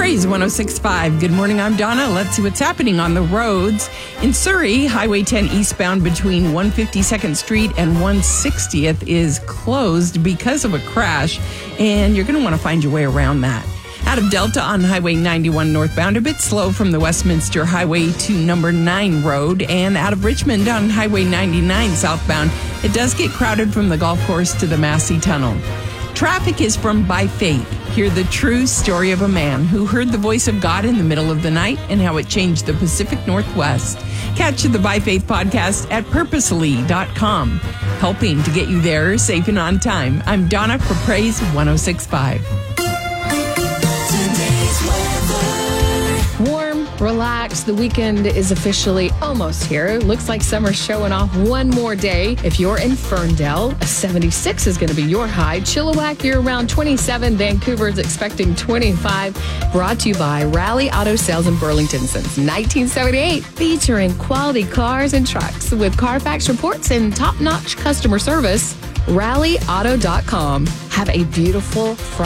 Praise 106.5. Good morning, I'm Donna. Let's see what's happening on the roads. In Surrey, Highway 10 eastbound between 152nd Street and 160th is closed because of a crash, and you're going to want to find your way around that. Out of Delta on Highway 91 northbound, a bit slow from the Westminster Highway to number 9 Road, and out of Richmond on Highway 99 southbound, it does get crowded from the golf course to the Massey Tunnel. Traffic is from By Faith. Hear the true story of a man who heard the voice of God in the middle of the night and how it changed the Pacific Northwest. Catch the By Faith podcast at purposely.com, helping to get you there safe and on time. I'm Donna for Praise 106.5. Warm, relaxed. The weekend is officially almost here. Looks like summer's showing off one more day. If you're in Ferndale, a 76 is going to be your high. Chilliwack, you're around 27. Vancouver's expecting 25. Brought to you by Rally Auto Sales in Burlington since 1978. Featuring quality cars and trucks with Carfax reports and top-notch customer service. RallyAuto.com. Have a beautiful Friday.